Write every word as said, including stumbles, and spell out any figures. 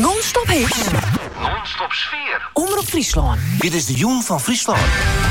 Non-stop hits. Non-stop sfeer. Omroep Friesland. Dit is de Jong van Friesland.